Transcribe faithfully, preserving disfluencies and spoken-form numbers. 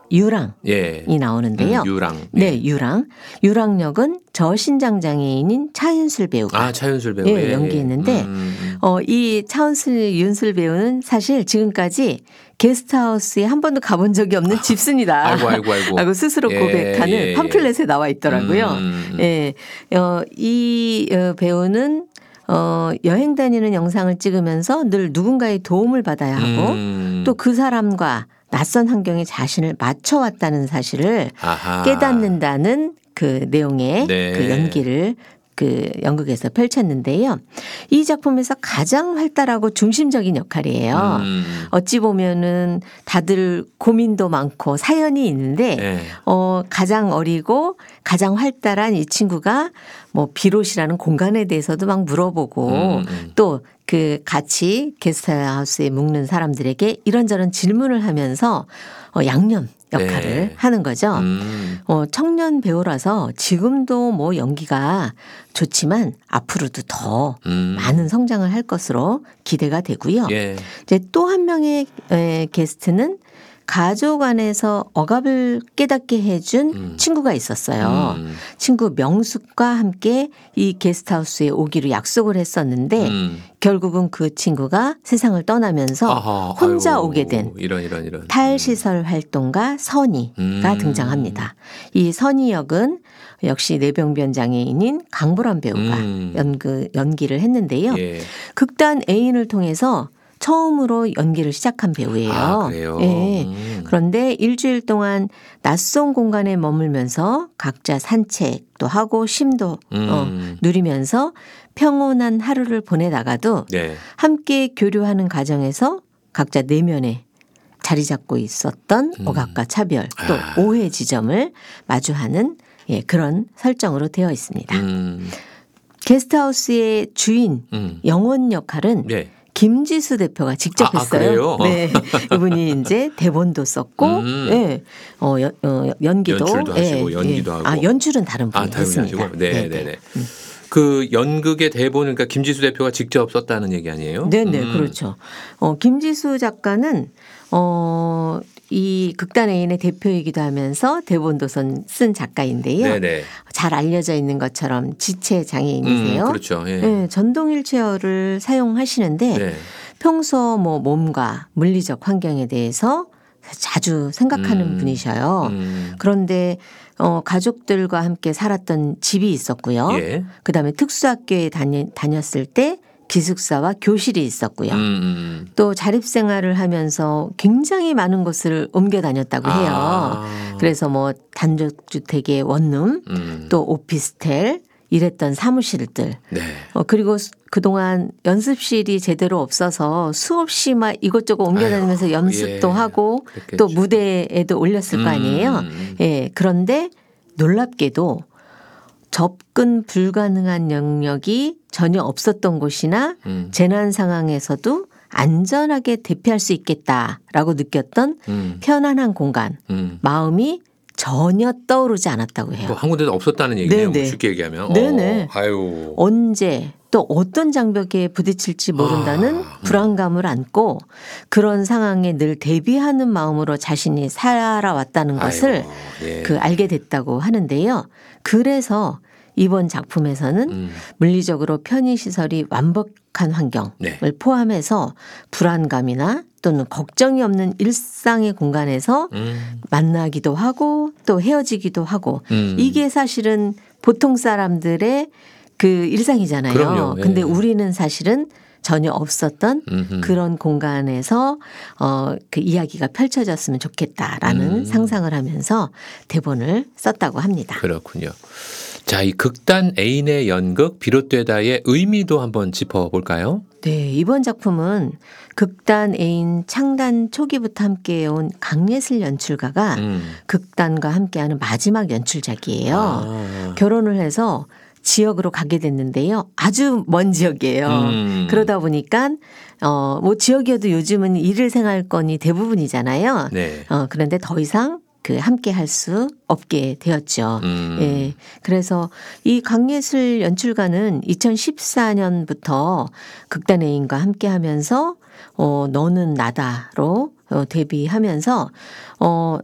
유랑이 예. 나오는데요. 음, 유랑. 네, 예. 유랑. 유랑 역은 저신장 장애인인 차윤술 배우가 아, 차윤술 배우. 예, 예, 연기했는데 음. 어, 이 차윤술 윤술 배우는 사실 지금까지 게스트하우스에 한 번도 가본 적이 없는 집순이다. 아이고, 아이고, 아이고. 라고 스스로 예, 고백하는 예, 예. 팜플렛에 나와 있더라고요. 음. 예, 어, 이 어, 배우는 어, 여행 다니는 영상을 찍으면서 늘 누군가의 도움을 받아야 하고 음. 또 그 사람과 낯선 환경에 자신을 맞춰왔다는 사실을 아하. 깨닫는다는 그 내용의 네. 그 연기를 그 연극에서 펼쳤는데요. 이 작품에서 가장 활달하고 중심적인 역할이에요. 음. 어찌 보면은 다들 고민도 많고 사연이 있는데 네. 어, 가장 어리고 가장 활달한 이 친구가 뭐 비롯이라는 공간에 대해서도 막 물어보고 음, 음. 또 그 같이 게스트하우스에 묵는 사람들에게 이런저런 질문을 하면서 어, 양념 역할을 네. 하는 거죠. 음. 어, 청년 배우라서 지금도 뭐 연기가 좋지만 앞으로도 더 음. 많은 성장을 할 것으로 기대가 되고요. 예. 이제 또 한 명의 에, 게스트는 가족 안에서 억압을 깨닫게 해준 음. 친구가 있었어요. 음. 친구 명숙과 함께 이 게스트하우스에 오기로 약속을 했었는데 음. 결국은 그 친구가 세상을 떠나면서 아하, 혼자 아유, 오게 된 이런 이런 이런. 탈시설 활동가 선희가 음. 등장합니다. 이 선희 역은 역시 뇌병변 장애인인 강보람 배우가 음. 연그, 연기를 했는데요. 예. 극단 애인을 통해서 처음으로 연기를 시작한 배우예요. 아, 그래요? 예. 음. 그런데 일주일 동안 낯선 공간에 머물면서 각자 산책도 하고 쉼도 음. 어, 누리면서 평온한 하루를 보내다가도 네. 함께 교류하는 과정에서 각자 내면에 자리 잡고 있었던 음. 억압과 차별 또 아. 오해 지점을 마주하는 예, 그런 설정으로 되어 있습니다. 음. 게스트하우스의 주인 음. 영원 역할은 네. 김지수 대표가 직접 아, 아, 했어요. 그래요? 네, 이분이 이제 대본도 썼고, 음. 예, 어, 연, 어, 연기도 연출도 하시고 연기도 하고. 아 연출은 다른 분이 아, 다른 분이 했습니다. 하시고. 네, 네, 네. 그 연극의 대본을 그러니까 김지수 대표가 직접 썼다는 얘기 아니에요? 네네, 음. 그렇죠. 어, 김지수 작가는 어, 이 극단 애인의 대표이기도 하면서 대본도 쓴, 쓴 작가인데요. 네네. 잘 알려져 있는 것처럼 지체 장애인이세요. 음, 그렇죠. 예. 네, 전동 휠체어를 사용하시는데 네. 평소 뭐 몸과 물리적 환경에 대해서 자주 생각하는 음. 분이셔요. 음. 그런데 어, 가족들과 함께 살았던 집이 있었고요. 예. 그다음에 특수학교에 다니, 다녔을 때 기숙사와 교실이 있었고요. 음, 음. 또 자립생활을 하면서 굉장히 많은 곳을 옮겨 다녔다고 해요. 아. 그래서 뭐 단독주택의 원룸 음. 또 오피스텔 이랬던 사무실들 네. 어, 그리고 수- 그동안 연습실이 제대로 없어서 수없이 막 이것저것 옮겨다니면서 아이고, 연습도 예. 하고 그랬겠죠. 또 무대에도 올렸을 거 아니에요. 음. 예. 그런데 놀랍게도 접근 불가능한 영역이 전혀 없었던 곳이나 음. 재난 상황에서도 안전하게 대피할 수 있겠다라고 느꼈던 음. 편안한 공간, 음. 마음이 전혀 떠오르지 않았다고 해요. 뭐 한 군데도 없었다는 얘기네요. 네네. 뭐 쉽게 얘기하면. 네네. 어, 아유. 언제 또 어떤 장벽에 부딪힐지 모른다는 아, 음. 불안감을 안고 그런 상황에 늘 대비하는 마음으로 자신이 살아왔다는 것을 아이고, 예. 그 알게 됐다고 하는데요. 그래서 이번 작품에서는 음. 물리적으로 편의시설이 완벽한 환경을 네. 포함해서 불안감이나 또는 걱정이 없는 일상의 공간에서 음. 만나기도 하고 또 헤어지기도 하고 음. 이게 사실은 보통 사람들의 그 일상이잖아요. 그럼요. 예. 근데 우리는 사실은 전혀 없었던 음흠. 그런 공간에서 어, 그 이야기가 펼쳐졌으면 좋겠다라는 음. 상상을 하면서 대본을 썼다고 합니다. 그렇군요. 자, 이 극단 애인의 연극 비롯되다의 의미도 한번 짚어볼까요? 네, 이번 작품은 극단 애인 창단 초기부터 함께해온 강예슬 연출가가 음. 극단과 함께하는 마지막 연출작이에요. 아. 결혼을 해서 지역으로 가게 됐는데요. 아주 먼 지역이에요. 음. 그러다 보니까 어, 뭐 지역이어도 요즘은 일일 생활권이 대부분이잖아요. 네. 어, 그런데 더 이상 그 함께 할 수 없게 되었죠. 음. 예. 그래서 이 강예슬 연출가는 이천십사 년부터 극단 애인과 함께 하면서 어, 너는 나다로 어, 데뷔하면서 어,